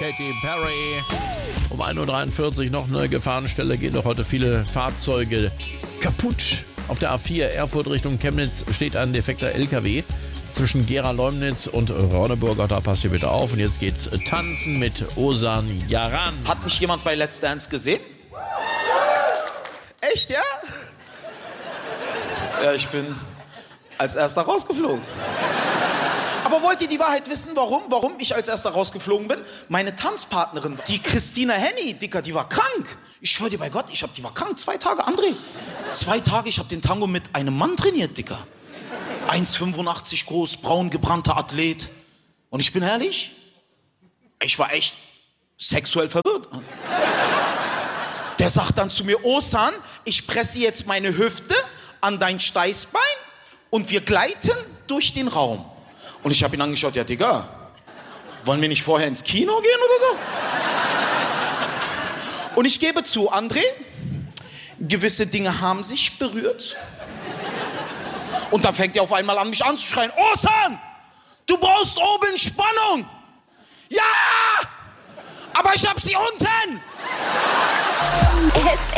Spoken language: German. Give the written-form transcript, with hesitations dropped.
Katy Perry. Um 1.43 Uhr noch eine Gefahrenstelle, gehen doch heute viele Fahrzeuge kaputt. Auf der A4 Erfurt Richtung Chemnitz steht ein defekter LKW zwischen Gera-Leumnitz und Ronneburg. Da passt ihr bitte auf. Und jetzt geht's tanzen mit Ozan Yaran. Hat mich jemand bei Let's Dance gesehen? Echt, ja? Ja, ich bin als erster rausgeflogen. Aber wollt ihr die Wahrheit wissen, warum ich als erster rausgeflogen bin? Meine Tanzpartnerin, die Christina Henny, Dicker, die war krank. Ich schwör dir bei Gott, die war krank. 2 Tage, André. 2 Tage, ich habe den Tango mit einem Mann trainiert, Dicker. 1,85 groß, braun gebrannter Athlet. Und ich bin ehrlich, ich war echt sexuell verwirrt. Der sagt dann zu mir, Ozan, ich presse jetzt meine Hüfte an dein Steißbein und wir gleiten durch den Raum. Und ich habe ihn angeschaut, ja, Digga, wollen wir nicht vorher ins Kino gehen oder so? Und ich gebe zu, André, gewisse Dinge haben sich berührt. Und dann fängt er auf einmal an, mich anzuschreien. Ozan, du brauchst oben Spannung. Ja, aber ich hab sie unten.